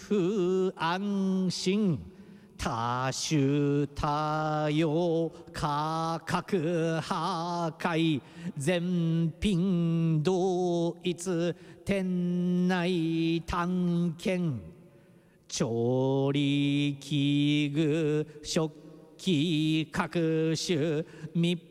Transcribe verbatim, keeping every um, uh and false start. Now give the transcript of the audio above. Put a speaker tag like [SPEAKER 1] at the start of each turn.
[SPEAKER 1] 不安心多種多様価格破壊全品同一店内探検調理器具食器各種密